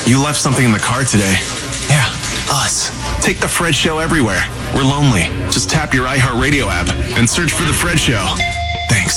You left something in the car today. Yeah, us. Take the Fred Show everywhere. We're lonely. Just tap your iHeartRadio app and search for the Fred Show. Thanks.